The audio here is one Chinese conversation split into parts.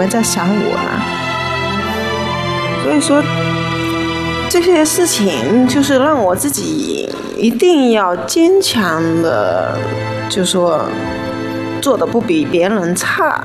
人在想我呢？所以说这些事情就是让我自己一定要坚强的，就说做的不比别人差。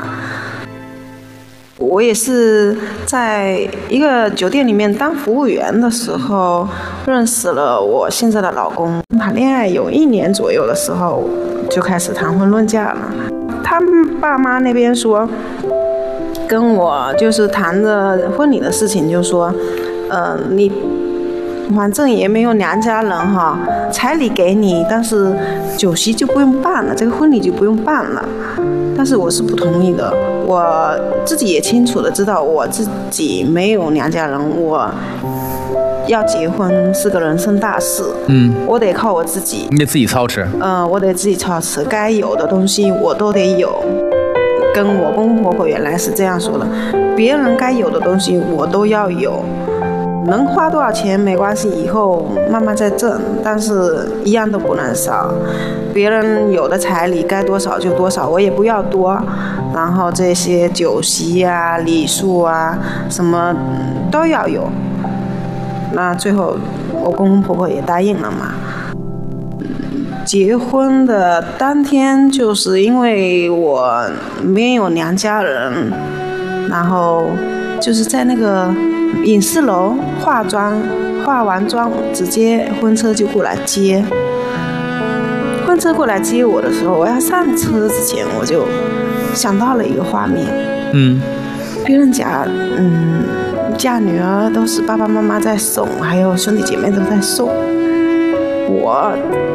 我也是在一个酒店里面当服务员的时候认识了我现在的老公，谈恋爱有1年左右的时候就开始谈婚论嫁了。他爸妈那边说跟我就是谈着婚礼的事情，就说你反正也没有娘家人哈，彩礼给你，但是酒席就不用办了，这个婚礼就不用办了。但是我是不同意的，我自己也清楚的知道我自己没有娘家人，我要结婚是个人生大事，我得靠我自己， 你得自己操持， 我得自己操持，该有的东西我都得有。跟我公公婆婆原来是这样说的，别人该有的东西我都要有，能花多少钱没关系，以后慢慢再挣，但是一样都不能少。别人有的彩礼该多少就多少，我也不要多。然后这些酒席啊、礼数啊，什么都要有。那最后我公公婆婆也答应了嘛。结婚的当天，就是因为我没有娘家人，然后就是在那个影视楼化妆，化完妆直接婚车就过来接。婚车过来接我的时候，我要上车之前，我就想到了一个画面。别人家嫁女儿都是爸爸妈妈在送，还有兄弟姐妹都在送。我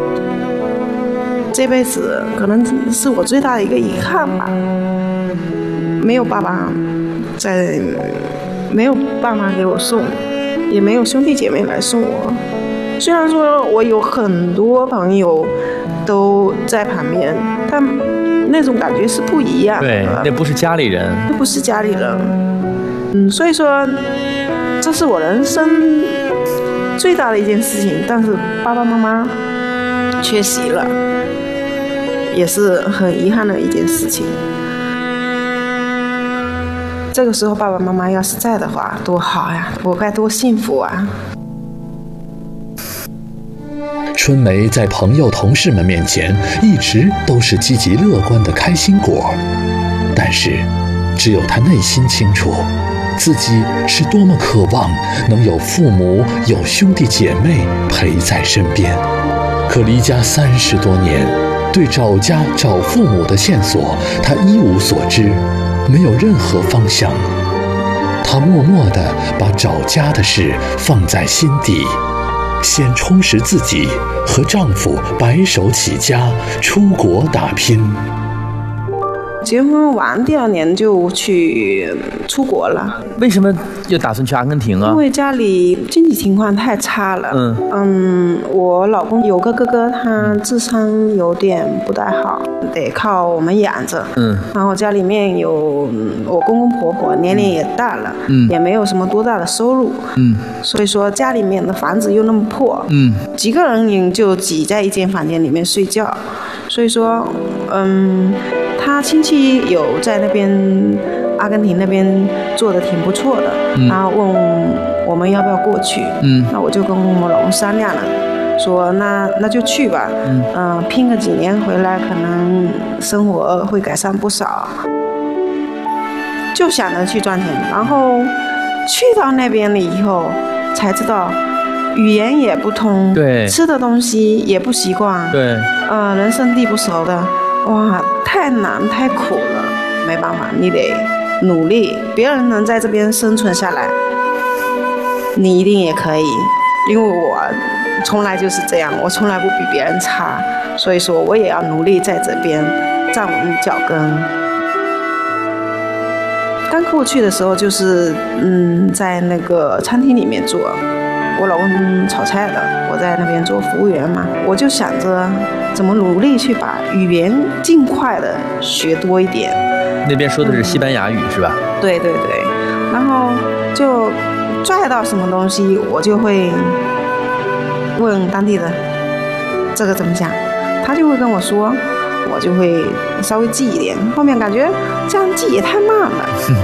这辈子可能是我最大的一个遗憾吧，没有爸爸在，没有爸妈给我送，也没有兄弟姐妹来送我。虽然说我有很多朋友都在旁边，但那种感觉是不一样的。 对，那不是家里人， 那不是家里人。所以说这是我人生最大的一件事情，但是爸爸妈妈缺席了，也是很遗憾的一件事情。这个时候爸爸妈妈要是在的话多好呀，我该多幸福啊。 春梅在朋友同事们面前一直都是积极乐观的开心果，但是只有她内心清楚，自己是多么渴望能有父母有兄弟姐妹陪在身边。可离家30多年，对找家找父母的线索她一无所知，没有任何方向。她默默地把找家的事放在心底，先充实自己，和丈夫白手起家，出国打拼。 结婚完第2年就去出国了。 为什么又打算去阿根廷啊？ 因为家里经济情况太差了。我老公有个哥哥，他智商有点不太好，得靠我们养着。然后家里面有我公公婆婆，年龄也大了，也没有什么多大的收入。所以说家里面的房子又那么破，几个人就挤在一间房间里面睡觉。所以说，他亲戚有在那边阿根廷那边做的挺不错的，然后问我们要不要过去。那我就跟我老公商量了，说那就去吧。拼个几年回来，可能生活会改善不少。就想着去赚钱，然后去到那边了以后，才知道语言也不通， 对， 吃的东西也不习惯， 对， 人生地不熟的，哇，太难太苦了，没办法，你得努力。别人能在这边生存下来，你一定也可以。因为我从来就是这样，我从来不比别人差，所以说我也要努力在这边站稳脚跟。刚过去的时候就是在那个餐厅里面做，我老公炒菜的，我在那边做服务员嘛，我就想着怎么努力去把语言尽快的学多一点。 那边说的是西班牙语是吧？ 对对对，然后就拽到什么东西我就会问当地的这个怎么讲，他就会跟我说，我就会稍微记一点，后面感觉这样记也太慢了。